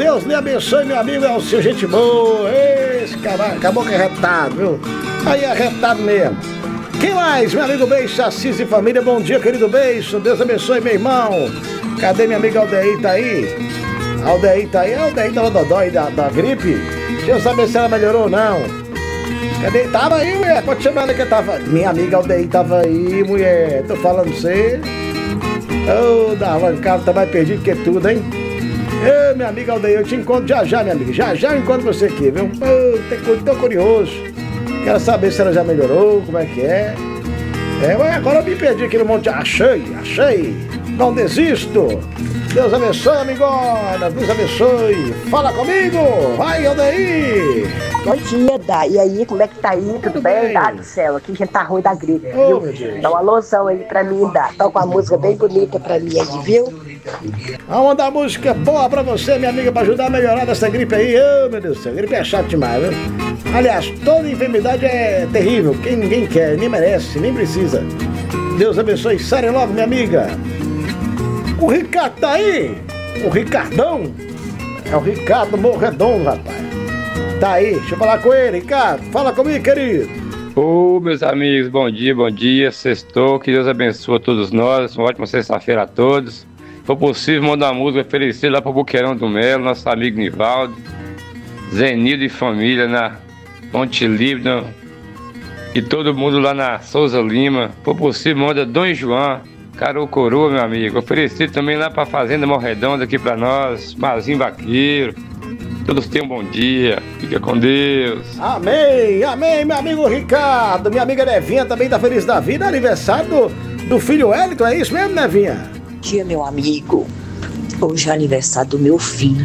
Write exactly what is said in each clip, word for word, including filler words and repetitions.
Deus lhe abençoe, meu amigo, é o seu gente boa. Esse caboclo, caboclo é retado, viu? Aí é retado mesmo. Quem mais, meu amigo Beijo, Assis e família, bom dia, querido Beijo, Deus abençoe, meu irmão. Cadê minha amiga Aldeir, tá aí? Aldeir tá aí, Aldeir tava dodói da, da gripe. Deixa eu saber se ela melhorou ou não. Cadê? Tava aí, mulher, pode chamar ela que tava. Minha amiga Aldeir tava aí, mulher, tô falando pra você. Ô, oh, da arrancada, tá mais perdido que tudo, hein? Ô, minha amiga Aldeir, eu te encontro já já, minha amiga, já já eu encontro você aqui, viu? Ô, tô curioso. Quero saber se ela já melhorou, como é que é. É, mas agora eu me perdi aqui no monte. Achei, achei. Não desisto. Deus abençoe, amigona. Deus abençoe. Fala comigo. Vai, Aldeir. Bom dia, Dá. E aí, como é que tá aí? Tudo, Tudo bem? bem? Dá do céu. Aqui a gente tá ruim da gripe, oh, viu? Dá uma alusão aí pra mim, Dá. Tá com uma música bem bonita pra mim aí, viu? Vamos mandar música boa pra você, minha amiga, pra ajudar a melhorar dessa gripe aí. Ô, oh, meu Deus do céu, gripe é chato demais, viu? Aliás, toda enfermidade é terrível. Quem ninguém quer, nem merece, nem precisa. Deus abençoe. Sare logo, minha amiga. O Ricardo tá aí? O Ricardão? É o Ricardo Morredondo, rapaz. Tá aí, deixa eu falar com ele. Ricardo, fala comigo, querido. Ô, oh, meus amigos, bom dia, bom dia. Sextou, que Deus abençoe a todos nós. Uma ótima sexta-feira a todos. Se for possível, mandar uma música feliz lá pro Boqueirão do Melo, nosso amigo Nivaldo, Zenildo e família na Ponte Líbano e todo mundo lá na Souza Lima. Se for possível, manda Dom João, Caro Coroa, meu amigo. Oferecido também lá pra Fazenda Morredonda aqui pra nós, Marzinho Vaqueiro. Todos tenham um bom dia, fica com Deus. Amém, amém, meu amigo Ricardo. Minha amiga Nevinha também tá feliz da vida. Aniversário do, do filho Wellington, é isso mesmo, Nevinha? Bom dia, meu amigo. Hoje é aniversário do meu filho.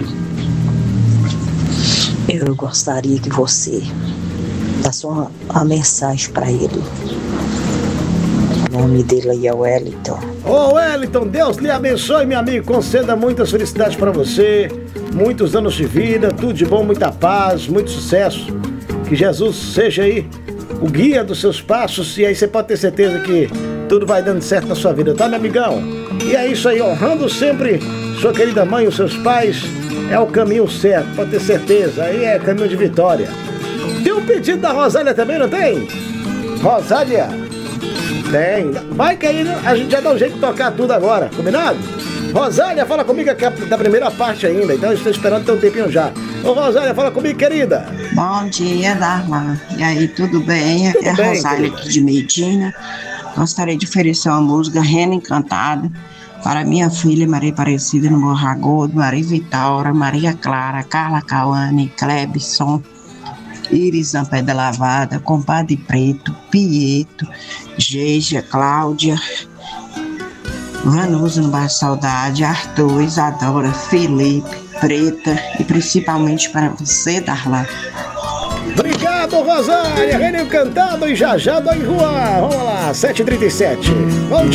Eu gostaria que você desse uma, uma mensagem pra ele. O nome dele aí é Wellington. Ô, oh, Wellington, Deus lhe abençoe, meu amigo. Conceda muitas felicidades pra você. Muitos anos de vida, tudo de bom, muita paz, muito sucesso. Que Jesus seja aí o guia dos seus passos. E aí você pode ter certeza que tudo vai dando certo na sua vida, tá, meu amigão? E é isso aí, honrando sempre sua querida mãe e os seus pais. É o caminho certo, pode ter certeza. Aí é caminho de vitória. Tem um pedido da Rosália também, não tem? Rosália? Tem. Vai que aí a gente já dá um jeito de tocar tudo agora, combinado? Rosália, fala comigo aqui da primeira parte ainda, então eu estou esperando ter um tempinho já. Ô Rosália, fala comigo, querida. Bom dia, Darlan. E aí, tudo bem? Tudo é a bem, Rosália querida, aqui de Medina. Gostaria de oferecer uma música Rena Encantada para minha filha Maria Aparecida no Morragodo, Maria Vitória, Maria Clara, Carla Cauane, Clebson, Iris na Pedra Lavada, Compadre Preto, Pieto, Geija, Cláudia, Vanusa no Bairro Saudade, Arthur, Isadora, Felipe, Preta e principalmente para você, Darlan. Obrigado, Rosália. Reino Encantado e já já do Juan. Vamos lá, sete e trinta e sete. Bom dia.